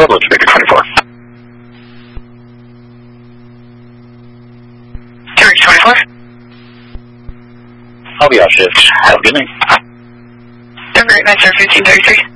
equivalent to Victor 24. George 24. I'll be off shift. Have a good night. Have a great night, sir. 1533.